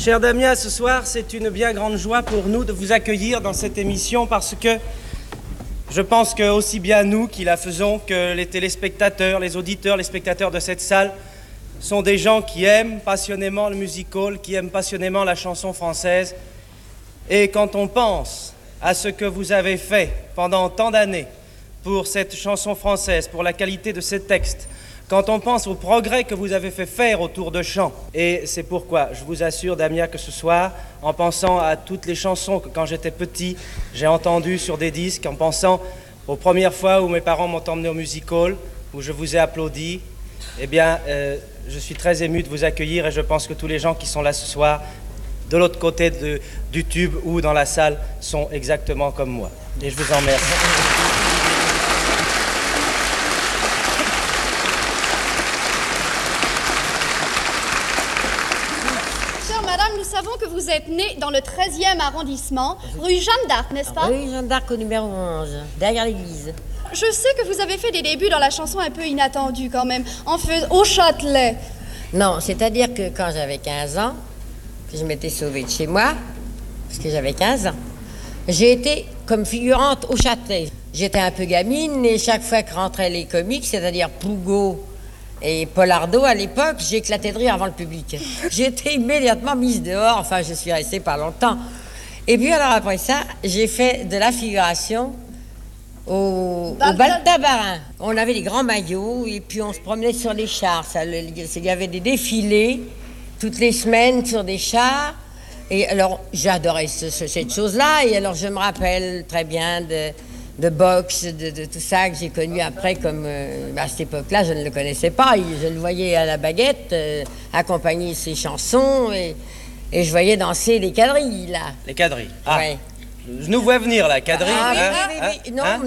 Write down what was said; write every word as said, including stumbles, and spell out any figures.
Cher Damien, ce soir, c'est une bien grande joie pour nous de vous accueillir dans cette émission parce que je pense que aussi bien nous qui la faisons que les téléspectateurs, les auditeurs, les spectateurs de cette salle sont des gens qui aiment passionnément le musical, qui aiment passionnément la chanson française. Et quand on pense à ce que vous avez fait pendant tant d'années pour cette chanson française, pour la qualité de ses textes, quand on pense aux progrès que vous avez fait faire autour de chant, et c'est pourquoi je vous assure, Damien, que ce soir, en pensant à toutes les chansons que quand j'étais petit, j'ai entendues sur des disques, en pensant aux premières fois où mes parents m'ont emmené au music-hall, où je vous ai applaudi, eh bien, euh, je suis très ému de vous accueillir et je pense que tous les gens qui sont là ce soir, de l'autre côté de, du tube ou dans la salle, sont exactement comme moi. Et je vous en remercie. Nous savons que vous êtes née dans le treizième arrondissement, rue Jeanne d'Arc, n'est-ce pas? Rue Jeanne d'Arc au numéro onze, derrière l'église. Je sais que vous avez fait des débuts dans la chanson un peu inattendus quand même, en fait, au Châtelet. Non, c'est-à-dire que quand j'avais quinze ans, que je m'étais sauvée de chez moi, parce que j'avais quinze ans, j'ai été comme figurante au Châtelet. J'étais un peu gamine et chaque fois que rentraient les comiques, c'est-à-dire Pougot et Pollardo, à l'époque, j'éclatais de rire avant le public. J'étais immédiatement mise dehors, enfin je suis restée pas longtemps. Et puis alors après ça, j'ai fait de la figuration au, au bal de Tabarin. On avait les grands maillots et puis on se promenait sur les chars. Ça, le, il y avait des défilés toutes les semaines sur des chars. Et alors j'adorais ce, ce, cette chose-là. Et alors je me rappelle très bien de... de boxe, de, de tout ça que j'ai connu après comme... Euh, à cette époque-là, je ne le connaissais pas. Je le voyais à la baguette, euh, accompagner ses chansons, et, et je voyais danser les quadrilles, là. Les quadrilles. Ah. Ouais. Je nous vois venir, la quadrille. Ah, hein, oui, oui, oui, oui. hein, Non, hein